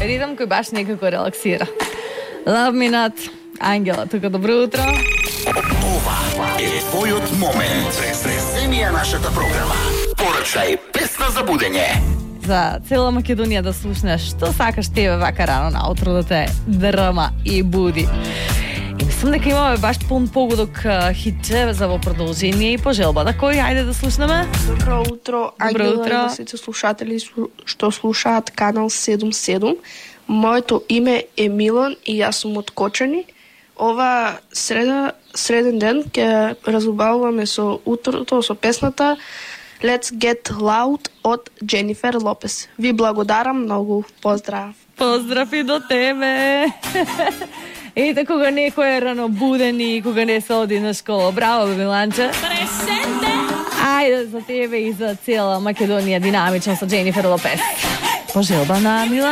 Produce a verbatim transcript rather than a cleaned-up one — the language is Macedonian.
ритам кој баш некако релаксира. Love Me Not, Ангела, тука добро утро. Ова е твојот момент. Преземија нашата програма. Порачај песна за будење. За цела Македонија да слушнеш што сакаш тебе вака рано наутро да те дрма и буди. И мислам дека имаме баш пун погодок хитче за во продолжение и пожелба. Да кој ајде да слушнеме? Добро утро, Добро Ангела утро. и на сите слушатели што слушаат канал седум седум. Моето име е Милан и јас сум од Кочани. Ова среда, среден ден ќе разубавуваме со утрото со песната Let's Get Loud од Дженифер Лопес. Ви благодарам многу. Поздрав. Поздрав и до тебе. Ете кога некој е ранобуден и кога не се оди на школа. Браво, бе, Миланче. Ајде за тебе и за цела Македонија динамично со Дженифер Лопес. Пожелба на Милан.